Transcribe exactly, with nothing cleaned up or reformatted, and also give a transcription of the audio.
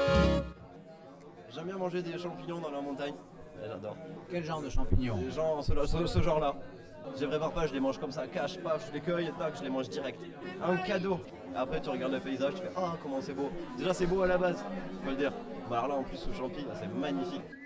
J'aime bien manger des champignons dans la montagne. Ouais, j'adore. Quel genre de champignons? Les gens, ce, ce- ce genre-là. Je les prépare pas, je les mange comme ça, cache, paf, je les cueille, tac, je les mange direct. Un cadeau. Après, tu regardes le paysage, tu fais ah, comment c'est beau. Déjà, c'est beau à la base, faut le dire. Bah, alors là, en plus, sous champi, là, c'est magnifique.